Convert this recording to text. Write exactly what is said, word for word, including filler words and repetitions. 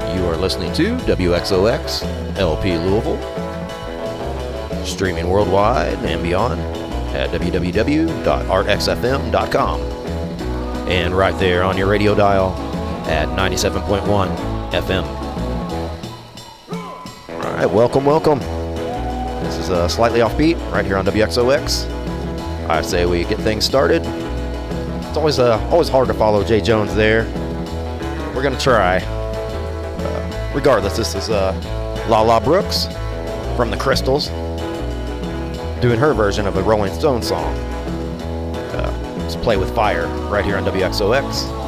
You are listening to W X O X L P Louisville, streaming worldwide and beyond at w w w dot art x f m dot com, and right there on your radio dial at ninety-seven point one F M. All right, welcome, welcome. This is a slightly offbeat right here on W X O X. I say we get things started. It's always uh, always hard to follow Jay Jones there. We're gonna try. Uh, regardless, this is uh, Lala Brooks from the Crystals doing her version of a Rolling Stones song. Uh, it's Play with Fire right here on W X O X.